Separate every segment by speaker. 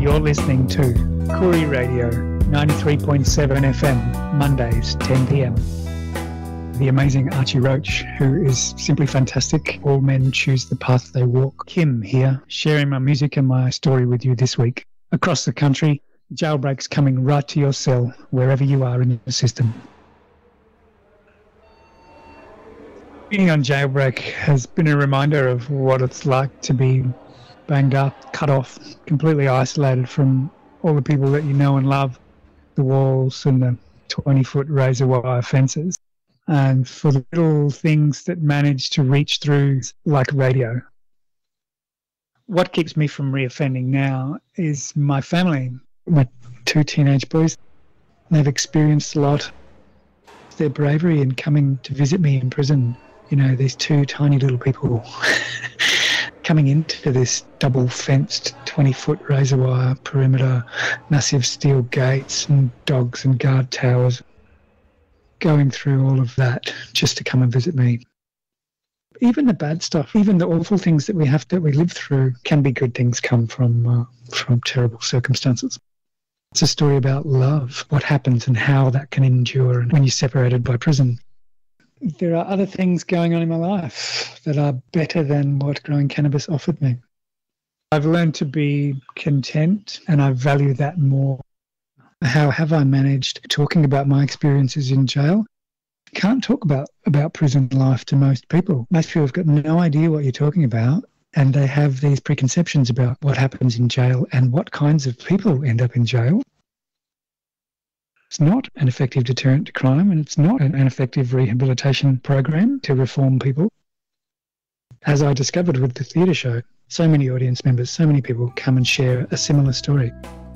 Speaker 1: You're listening to Koori Radio 93.7 FM, Mondays, 10 p.m. The amazing Archie Roach, who is simply fantastic. All men choose the path they walk. Kim here, sharing my music and my story with you this week. Across the country, Jailbreak's coming right to your cell, wherever you are in the system. Being on Jailbreak has been a reminder of what it's like to be banged up, cut off, completely isolated from all the people that you know and love, the walls and the 20-foot razor wire fences, and for the little things that manage to reach through, like radio. What keeps me from reoffending now is my family. My two teenage boys, they've experienced a lot. Their bravery in coming to visit me in prison, you know, these two tiny little people coming into this double-fenced 20-foot razor wire perimeter, massive steel gates and dogs and guard towers, going through all of that just to come and visit me. Even the bad stuff, even the awful things that we live through, can be good things come from terrible circumstances. It's a story about love, what happens and how that can endure when you're separated by prison. There are other things going on in my life that are better than what growing cannabis offered me. I've learned to be content and I value that more. How have I managed talking about my experiences in jail? I can't talk about prison life to most people. Most people have got no idea what you're talking about, and they have these preconceptions about what happens in jail and what kinds of people end up in jail. It's not an effective deterrent to crime, and it's not an effective rehabilitation program to reform people. As I discovered with the theatre show, so many audience members, so many people come and share a similar story.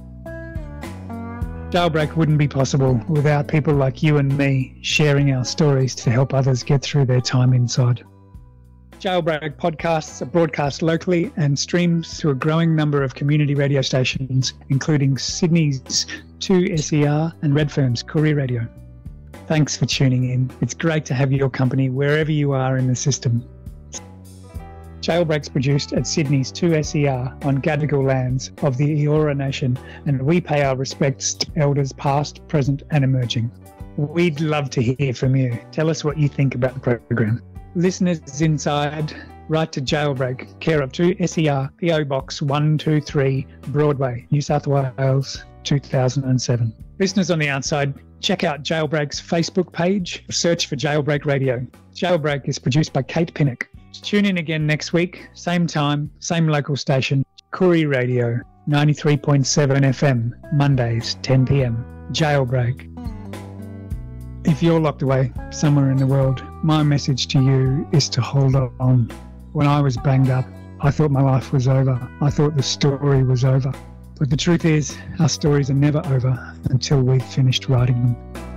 Speaker 1: Jailbreak wouldn't be possible without people like you and me sharing our stories to help others get through their time inside. Jailbreak podcasts are broadcast locally and streams to a growing number of community radio stations, including Sydney's 2SER and Redfern's Koori Radio. Thanks for tuning in. It's great to have your company wherever you are in the system. Jailbreak's produced at Sydney's 2SER on Gadigal lands of the Eora Nation, and we pay our respects to elders past, present and emerging. We'd love to hear from you. Tell us what you think about the program. Listeners inside, write to Jailbreak, care of 2SER, PO Box 123, Broadway, New South Wales, 2007. Listeners on the outside, check out Jailbreak's Facebook page, search for Jailbreak Radio. Jailbreak is produced by Kate Pinnock. Tune in again next week, same time, same local station, Koori Radio 93.7 FM, Mondays, 10 p.m. Jailbreak. If you're locked away somewhere in the world, my message to you is to hold on. When I was banged up, I thought my life was over. I thought the story was over. But the truth is, our stories are never over until we've finished writing them.